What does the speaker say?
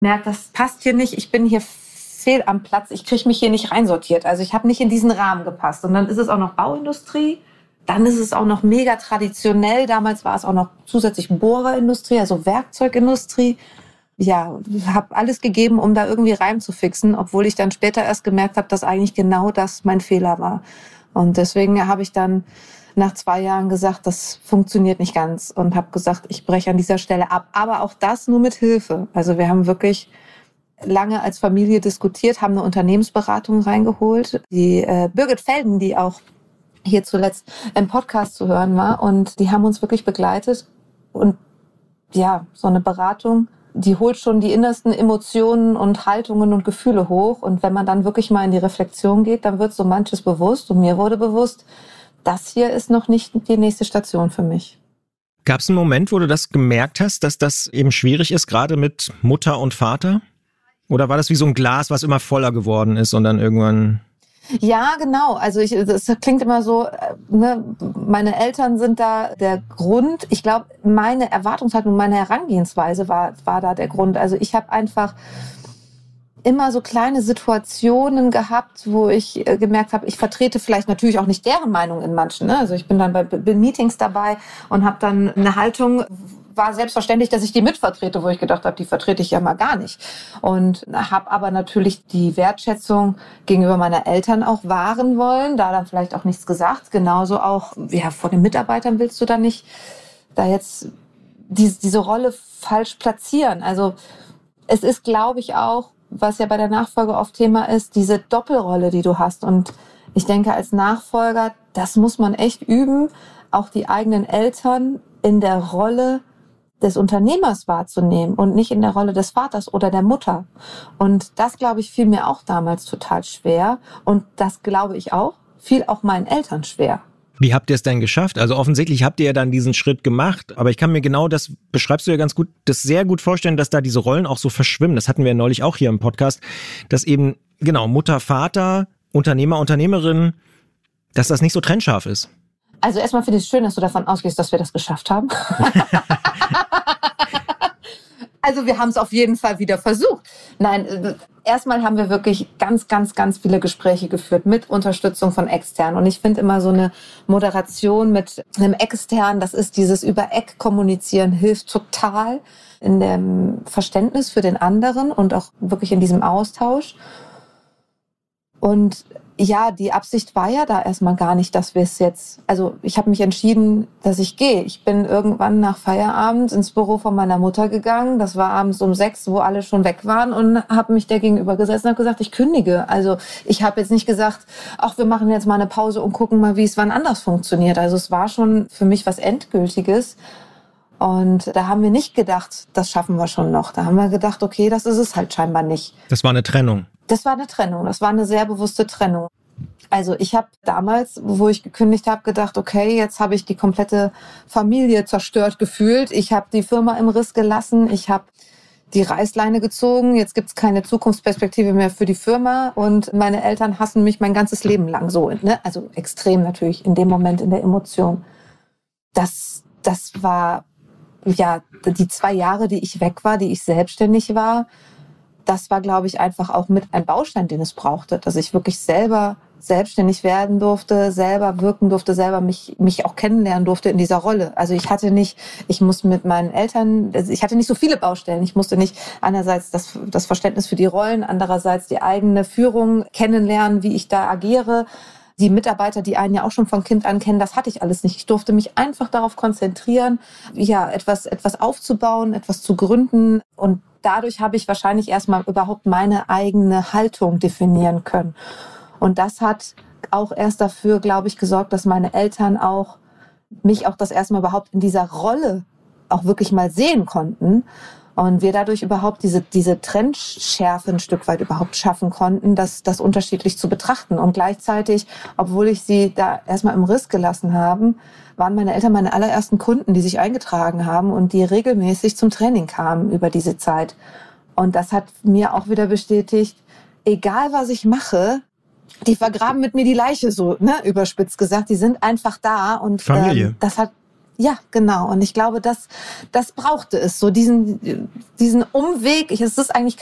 merke, das passt hier nicht, ich bin hier fehl am Platz, ich kriege mich hier nicht reinsortiert. Also ich habe nicht in diesen Rahmen gepasst. Und dann ist es auch noch Bauindustrie, dann ist es auch noch mega traditionell. Damals war es auch noch zusätzlich Bohrerindustrie, also Werkzeugindustrie. Ja, habe alles gegeben, um da irgendwie reinzufixen, obwohl ich dann später erst gemerkt habe, dass eigentlich genau das mein Fehler war. Und deswegen habe ich dann nach 2 Jahren gesagt, das funktioniert nicht ganz und habe gesagt, ich breche an dieser Stelle ab. Aber auch das nur mit Hilfe. Also wir haben wirklich lange als Familie diskutiert, haben eine Unternehmensberatung reingeholt. Die Birgit Felden, die auch hier zuletzt im Podcast zu hören war. Und die haben uns wirklich begleitet. Und ja, so eine Beratung, die holt schon die innersten Emotionen und Haltungen und Gefühle hoch. Und wenn man dann wirklich mal in die Reflexion geht, dann wird so manches bewusst. Und mir wurde bewusst, das hier ist noch nicht die nächste Station für mich. Gab es einen Moment, wo du das gemerkt hast, dass das eben schwierig ist, gerade mit Mutter und Vater? Oder war das wie so ein Glas, was immer voller geworden ist und dann irgendwann... Ja, genau. Also das klingt immer so, ne, meine Eltern sind da der Grund. Ich glaube, meine Erwartungshaltung, meine Herangehensweise war da der Grund. Also ich habe einfach immer so kleine Situationen gehabt, wo ich gemerkt habe, ich vertrete vielleicht natürlich auch nicht deren Meinung in manchen. Ne? Also ich bin dann bei Meetings dabei und habe dann eine Haltung, war selbstverständlich, dass ich die mitvertrete, wo ich gedacht habe, die vertrete ich ja mal gar nicht. Und habe aber natürlich die Wertschätzung gegenüber meiner Eltern auch wahren wollen, da dann vielleicht auch nichts gesagt. Genauso auch, ja, vor den Mitarbeitern willst du dann nicht da jetzt diese Rolle falsch platzieren. Also es ist, glaube ich, auch, was ja bei der Nachfolge oft Thema ist, diese Doppelrolle, die du hast. Und ich denke, als Nachfolger, das muss man echt üben, auch die eigenen Eltern in der Rolle des Unternehmers wahrzunehmen und nicht in der Rolle des Vaters oder der Mutter. Und das, glaube ich, fiel mir auch damals total schwer. Und das, glaube ich auch, fiel auch meinen Eltern schwer. Wie habt ihr es denn geschafft? Also offensichtlich habt ihr ja dann diesen Schritt gemacht, aber ich kann mir genau das, beschreibst du ja ganz gut, das sehr gut vorstellen, dass da diese Rollen auch so verschwimmen. Das hatten wir ja neulich auch hier im Podcast, dass eben, genau, Mutter, Vater, Unternehmer, Unternehmerin, dass das nicht so trennscharf ist. Also erstmal finde ich es schön, dass du davon ausgehst, dass wir das geschafft haben. Also wir haben es auf jeden Fall wieder versucht. Nein, erstmal haben wir wirklich ganz, ganz, ganz viele Gespräche geführt mit Unterstützung von Externen. Und ich finde immer so eine Moderation mit einem Externen, das ist dieses Über-Eck kommunizieren, hilft total in dem Verständnis für den anderen und auch wirklich in diesem Austausch. Und ja, die Absicht war ja da erstmal gar nicht, dass wir es jetzt... Also ich habe mich entschieden, dass ich gehe. Ich bin irgendwann nach Feierabend ins Büro von meiner Mutter gegangen. Das war abends um 6, wo alle schon weg waren, und habe mich der gegenüber gesetzt und habe gesagt, ich kündige. Also ich habe jetzt nicht gesagt, ach, wir machen jetzt mal eine Pause und gucken mal, wie es wann anders funktioniert. Also es war schon für mich was Endgültiges. Und da haben wir nicht gedacht, das schaffen wir schon noch. Da haben wir gedacht, okay, das ist es halt scheinbar nicht. Das war eine Trennung. Das war eine Trennung. Das war eine sehr bewusste Trennung. Also ich habe damals, wo ich gekündigt habe, gedacht, okay, jetzt habe ich die komplette Familie zerstört gefühlt. Ich habe die Firma im Riss gelassen. Ich habe die Reißleine gezogen. Jetzt gibt es keine Zukunftsperspektive mehr für die Firma. Und meine Eltern hassen mich mein ganzes Leben lang so. Ne? Also extrem natürlich in dem Moment in der Emotion. Das war... Ja, die 2 Jahre, die ich weg war, die ich selbstständig war, das war, glaube ich, einfach auch mit ein Baustein, den es brauchte, dass ich wirklich selber selbstständig werden durfte, selber wirken durfte, selber mich auch kennenlernen durfte in dieser Rolle. Also ich hatte nicht so viele Baustellen. Ich musste nicht einerseits das Verständnis für die Rollen, andererseits die eigene Führung kennenlernen, wie ich da agiere. Die Mitarbeiter, die einen ja auch schon von Kind an kennen, das hatte ich alles nicht. Ich durfte mich einfach darauf konzentrieren, ja, etwas aufzubauen, etwas zu gründen. Und dadurch habe ich wahrscheinlich erstmal überhaupt meine eigene Haltung definieren können. Und das hat auch erst dafür, glaube ich, gesorgt, dass meine Eltern mich auch das erstmal überhaupt in dieser Rolle auch wirklich mal sehen konnten. Und wir dadurch überhaupt diese Trennschärfe ein Stück weit überhaupt schaffen konnten, das unterschiedlich zu betrachten. Und gleichzeitig, obwohl ich sie da erstmal im Riss gelassen habe, waren meine Eltern meine allerersten Kunden, die sich eingetragen haben und die regelmäßig zum Training kamen über diese Zeit. Und das hat mir auch wieder bestätigt, egal was ich mache, die vergraben mit mir die Leiche, so, ne, überspitzt gesagt. Die sind einfach da. Und Familie. Ja, genau. Und ich glaube, das brauchte es, so diesen Umweg. Es ist eigentlich